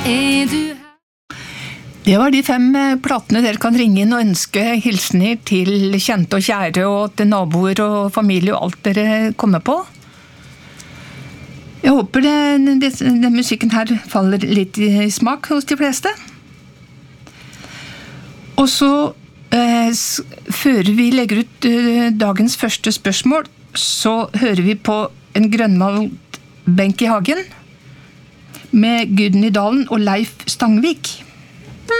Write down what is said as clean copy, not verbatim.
Det var de 5 platene dere kan ringe inn og ønske hilsener til kjente og kjære og til naboer og familie og alt dere kommer på. Jeg håper den musikken her faller litt i smak hos de fleste. Og så, før vi legger ut dagens første spørsmål, så hører vi på en grønnmalt benk i hagen med Gudny Dalen og Leif Stangvik.